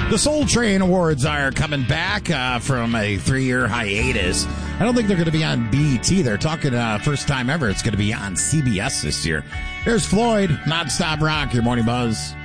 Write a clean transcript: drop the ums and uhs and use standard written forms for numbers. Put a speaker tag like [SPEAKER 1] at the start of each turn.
[SPEAKER 1] The Soul Train Awards are coming back from a 3-year hiatus. I don't think they're going to be on BET. They're talking first time ever. It's going to be on CBS this year. Here's Floyd, Nonstop Rock, your morning buzz.